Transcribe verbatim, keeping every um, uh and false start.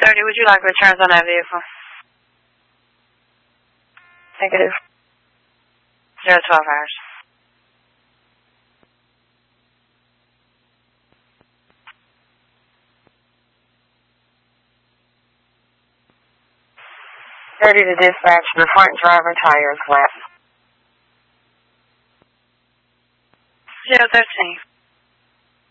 thirty, would you like returns on that vehicle? Negative. Zero twelve hours. thirty to dispatch, the front driver tire is flat. Zero thirteen.